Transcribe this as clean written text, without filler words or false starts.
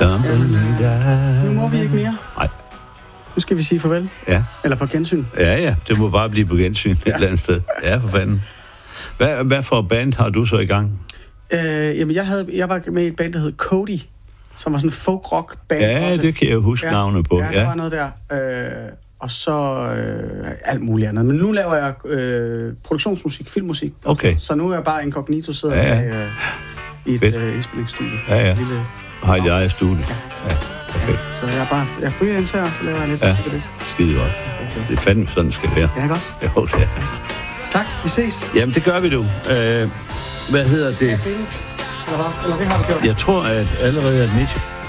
Nu må vi ikke mere. Nej. Nu skal vi sige farvel. Ja. Eller på gensyn. Ja, det må bare blive på gensyn et eller andet sted. Ja, for fanden. Hvad for band har du så i gang? Jamen, jeg var med i et band, der hed Cody, som var sådan en folk-rock-band. Ja, også. det kan jeg huske navnet på. Ja, der var noget der. Og så alt muligt andet. Men nu laver jeg produktionsmusik, filmmusik. Okay. Så nu er jeg bare incognito, sidder i et indspillingsstudie. Ja. Lille... Har et eget studie. Ja. Okay. Så jeg er freelancer, og så laver jeg lidt af det. Skide godt. Det er fandme sådan, det skal være. Ja, ikke også? Jo, ja. Tak, vi ses. Jamen, det gør vi du. Hvad hedder det? Eller det har vi gjort. Jeg tror, at allerede at Nietzsche